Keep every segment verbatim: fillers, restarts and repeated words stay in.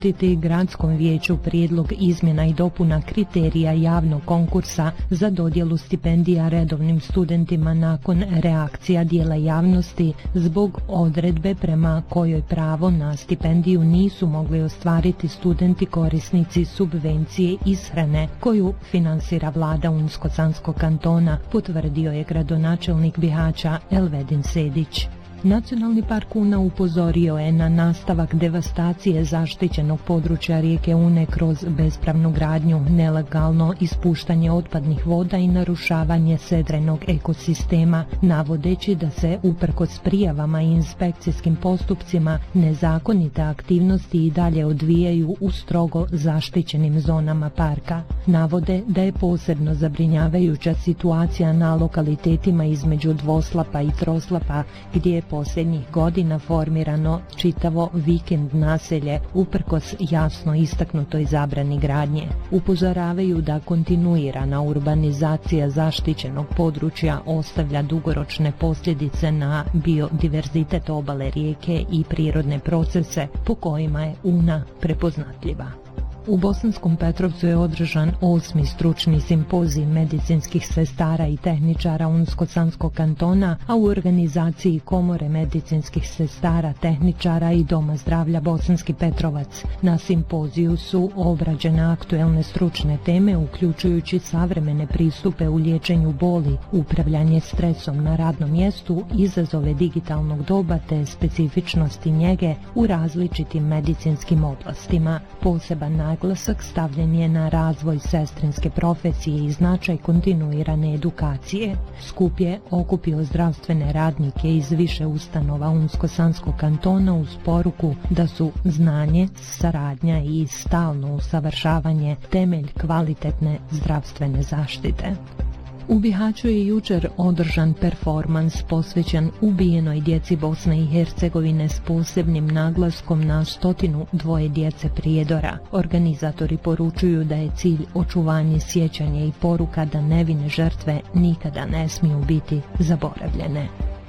uputiti gradskom vijeću prijedlog izmjena i dopuna kriterija javnog konkursa za dodjelu stipendija redovnim studentima nakon reakcija dijela javnosti zbog odredbe prema kojoj pravo na stipendiju nisu mogli ostvariti studenti korisnici subvencije ishrane koju finansira vlada Unsko-Sanskog kantona, potvrdio je gradonačelnik Bihaća Elvedin Sedić. Nacionalni park Una upozorio je na nastavak devastacije zaštićenog područja rijeke Une kroz bespravnu gradnju, nelegalno ispuštanje otpadnih voda i narušavanje sedrenog ekosistema, navodeći da se uprkos prijavama i inspekcijskim postupcima nezakonite aktivnosti i dalje odvijaju u strogo zaštićenim zonama parka. Navode da je posebno zabrinjavajuća situacija na lokalitetima između Dvoslapa i Troslapa, gdje je posljednjih godina formirano čitavo vikend naselje uprkos jasno istaknutoj zabrani gradnje. Upozoravaju da kontinuirana urbanizacija zaštićenog područja ostavlja dugoročne posljedice na biodiverzitet obale rijeke i prirodne procese po kojima je Una prepoznatljiva. U Bosanskom Petrovcu je održan osmi stručni simpozij medicinskih sestara i tehničara Unsko-Sanskog kantona, a u organizaciji Komore medicinskih sestara, tehničara i Doma zdravlja Bosanski Petrovac. Na simpoziju su obrađene aktuelne stručne teme, uključujući savremene pristupe u liječenju boli, upravljanje stresom na radnom mjestu, izazove digitalnog doba te specifičnosti njege u različitim medicinskim oblastima. Poseban naglasak stavljen je na razvoj sestrinske profesije i značaj kontinuirane edukacije. Skup je okupio zdravstvene radnike iz više ustanova Unsko-Sanskog kantona uz poruku da su znanje, saradnja i stalno usavršavanje temelj kvalitetne zdravstvene zaštite. U Bihaću je jučer održan performans posvećen ubijenoj djeci Bosne i Hercegovine s posebnim naglaskom na stotinu dvoje djece prijedora. Organizatori poručuju da je cilj očuvanje sjećanja i poruka da nevine žrtve nikada ne smiju biti zaboravljene.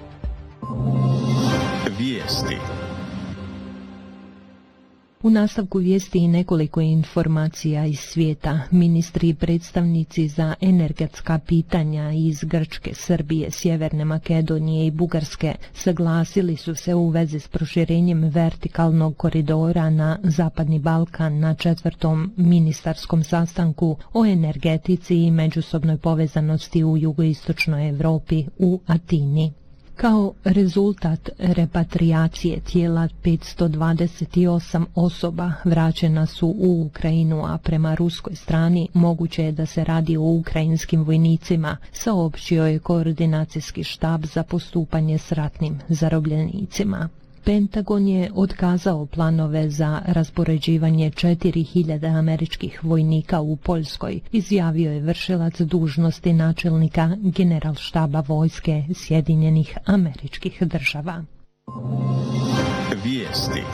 Vijesti. U nastavku vijesti i nekoliko informacija iz svijeta. Ministri i predstavnici za energetska pitanja iz Grčke, Srbije, Sjeverne Makedonije i Bugarske saglasili su se u vezi s proširenjem vertikalnog koridora na Zapadni Balkan na četvrtom ministarskom sastanku o energetici i međusobnoj povezanosti u jugoistočnoj Europi u Atini. Kao rezultat repatriacije tijela petsto dvadeset osam osoba vraćena su u Ukrajinu, a prema ruskoj strani moguće je da se radi o ukrajinskim vojnicima, saopćio je koordinacijski štab za postupanje s ratnim zarobljenicima. Pentagon je otkazao planove za raspoređivanje četiri hiljade američkih vojnika u Poljskoj, izjavio je vršilac dužnosti načelnika Generalštaba vojske Sjedinjenih Američkih Država. Vijesti.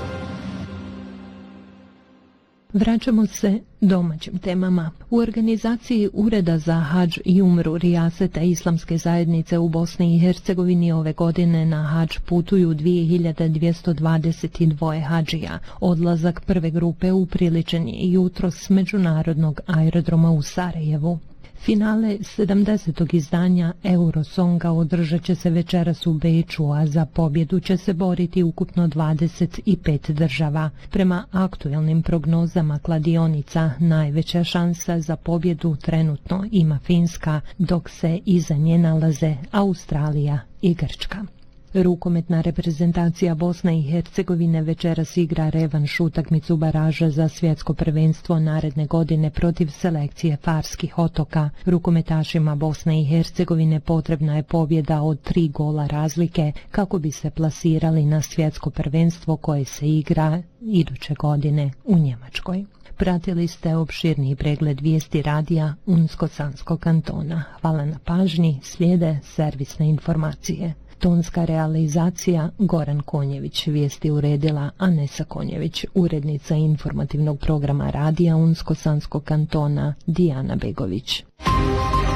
Vraćamo se domaćim temama. U organizaciji Ureda za hadž i umru Rijaseta Islamske zajednice u Bosni i Hercegovini ove godine na hadž putuju dvije hiljade dvjesto dvadeset dva hadžija. Odlazak prve grupe upriličen je jutros s međunarodnog aerodroma u Sarajevu. Finale sedamdesetog izdanja Eurosonga održat će se večeras u Beču, a za pobjedu će se boriti ukupno dvadeset pet država. Prema aktuelnim prognozama kladionica, najveća šansa za pobjedu trenutno ima Finska, dok se iza nje nalaze Australija i Grčka. Rukometna reprezentacija Bosne i Hercegovine večeras igra revanš utakmicu baraža za svjetsko prvenstvo naredne godine protiv selekcije Farskih otoka. Rukometašima Bosne i Hercegovine potrebna je pobjeda od tri gola razlike kako bi se plasirali na svjetsko prvenstvo koje se igra iduće godine u Njemačkoj. Pratili ste opširni pregled vijesti radija Unsko-Sanskog kantona. Hvala na pažnji, slijede servisne informacije. Tonska realizacija Goran Konjević, vijesti uredila Anesa Konjević, urednica informativnog programa radija Unsko-Sanskog kantona Dijana Begović.